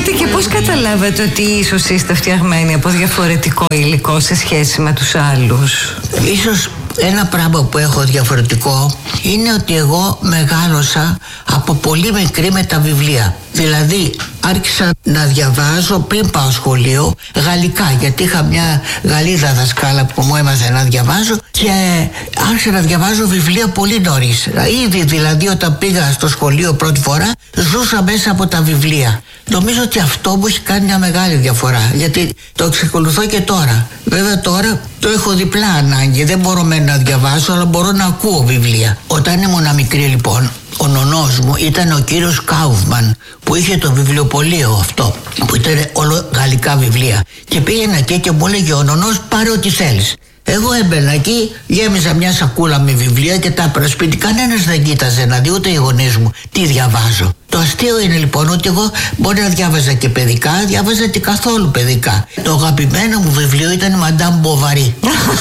Ακούστε, και πώς καταλάβατε ότι ίσως είστε φτιαγμένοι από διαφορετικό υλικό σε σχέση με τους άλλους? Ίσως ένα πράγμα που έχω διαφορετικό είναι ότι εγώ μεγάλωσα από πολύ μικρή με τα βιβλία. Δηλαδή άρχισα να διαβάζω πριν πάω σχολείο γαλλικά, γιατί είχα μια Γαλλίδα δασκάλα που μου έμαθε να διαβάζω, και άρχισα να διαβάζω βιβλία πολύ νωρίς. Ήδη δηλαδή όταν πήγα στο σχολείο πρώτη φορά ζούσα μέσα από τα βιβλία. Νομίζω ότι αυτό μου έχει κάνει μια μεγάλη διαφορά, γιατί το εξακολουθώ και τώρα. Βέβαια τώρα το έχω διπλά ανάγκη, δεν μπορώ να διαβάσω, αλλά μπορώ να ακούω βιβλία. Όταν ήμουν μικρή λοιπόν, ο νονός μου ήταν ο κύριος Κάουφμαν, που είχε το βιβλιοπωλείο αυτό, που ήταν όλο γαλλικά βιβλία, και πήγαινα εκεί και μου έλεγε ο νονός, πάρε ό,τι θέλεις. Εγώ έμπαινα εκεί, γέμιζα μια σακούλα με βιβλία και τα έπαιρνα σπίτι. Κανένας δεν κοίταζε να δει, ούτε οι γονείς μου, τι διαβάζω. Το αστείο είναι λοιπόν ότι εγώ μπορεί να διάβαζα και παιδικά, διάβαζα και καθόλου παιδικά. Το αγαπημένο μου βιβλίο ήταν η Madame Bovary.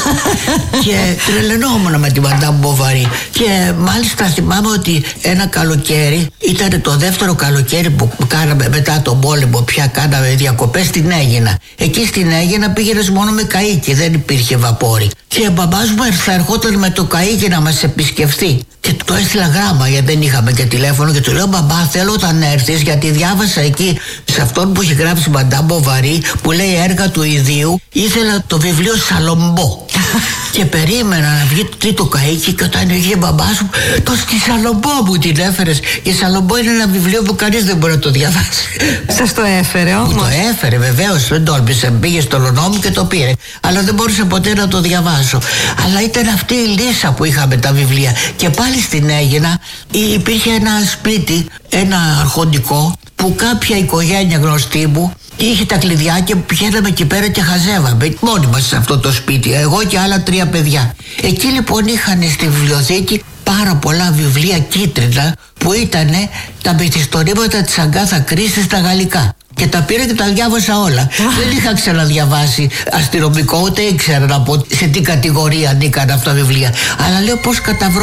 Και τρελαινόμουν με τη Madame Bovary. Και μάλιστα θυμάμαι ότι ένα καλοκαίρι, ήταν το δεύτερο καλοκαίρι που κάναμε μετά τον πόλεμο, πια κάναμε διακοπές στην Αίγινα. Εκεί στην Αίγινα πήγαινες μόνο με καΐκι, δεν υπήρχε βαπόρι. Και ο μπαμπάς μου θα ερχόταν με το καΐκι να μας επισκεφθεί. Και το έστειλα γράμμα, γιατί δεν είχαμε και τηλέφωνο, και του λέω, μπαμπά, θέλω όταν έρθεις, γιατί διάβασα εκεί σε αυτόν που έχει γράψει Madame Bovary, που λέει έργα του ιδίου, ήθελα το βιβλίο Σαλομπό. Και περίμενα να βγει τρίτο καΐκι, και όταν βγήκε μπαμπάς μου, το στη Σαλομπό μου την έφερες. Η Σαλομπό είναι ένα βιβλίο που κανείς δεν μπορεί να το διαβάσει. Σας το έφερε όμως? Μου το έφερε, βεβαίως, δεν τόλμησε. Πήγε στο λονό μου και το πήρε. Αλλά δεν μπορούσα ποτέ να το διαβάσω. Αλλά ήταν αυτή η λύσα που είχαμε τα βιβλία. Και πάλι στην Αίγινα υπήρχε ένα σπίτι, ένα αρχοντικό, που κάποια οικογένεια γνωστή μου είχε τα κλειδιά και πηγαίναμε εκεί πέρα και χαζεύαμε μόνοι μας σε αυτό το σπίτι, εγώ και άλλα 3 παιδιά. Εκεί λοιπόν είχαν στη βιβλιοθήκη πάρα πολλά βιβλία κίτρινα που ήταν τα μυθιστορήματα της Αγκάθα Κρίστη στα γαλλικά. Και τα πήρα και τα διάβασα όλα. Δεν είχα ξαναδιαβάσει αστυνομικό, ούτε ήξερα να πω σε τι κατηγορία ανήκαν αυτά τα βιβλία. Αλλά λέω πώς καταβρω